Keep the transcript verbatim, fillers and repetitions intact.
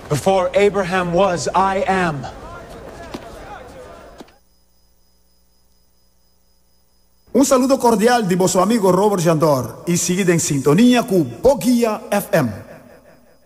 Before Abraham was, I am. Un saludo cordial de vuestro amigo Robert Jandor y seguid en sintonía con Bogia F M.